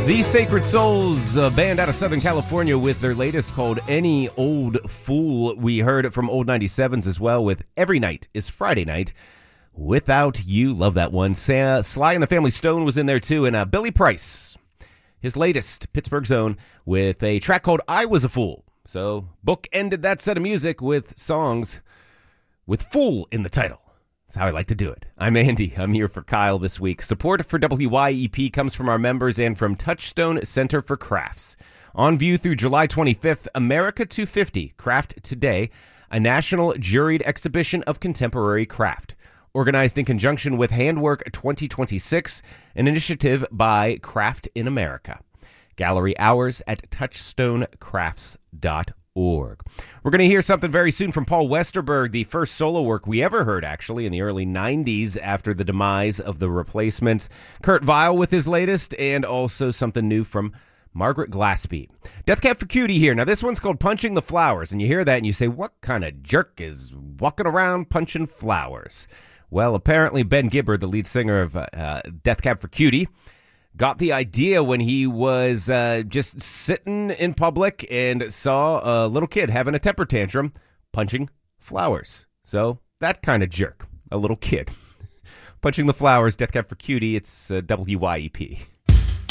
The Sacred Souls, a band out of Southern California with their latest called Any Old Fool. We heard it from Old 97s as well with Every Night is Friday Night. Without You, love that one. Sly and the Family Stone was in there too, and Billy Price, his latest Pittsburgh's own, with a track called I Was a Fool. So book ended that set of music with songs with Fool in the title. That's how I like to do it. I'm Andy. I'm here for Kyle this week. Support for WYEP comes from our members and from Touchstone Center for Crafts. On view through July 25th, America 250, Craft Today, a national juried exhibition of contemporary craft. Organized in conjunction with Handwork 2026, an initiative by Craft in America. Gallery hours at touchstonecrafts.org. We're going to hear something very soon from Paul Westerberg, the first solo work we ever heard, actually, in the early 90s after the demise of the Replacements. Kurt Vile with his latest, and also something new from Margaret Glaspie. Death Cab for Cutie here. Now, this one's called Punching the Flowers, and you hear that and you say, what kind of jerk is walking around punching flowers? Well, apparently Ben Gibbard, the lead singer of Death Cab for Cutie, got the idea when he was just sitting in public and saw a little kid having a temper tantrum punching flowers. So that kind of jerk, a little kid. Punching the Flowers, Death Cab for Cutie, it's WYEP.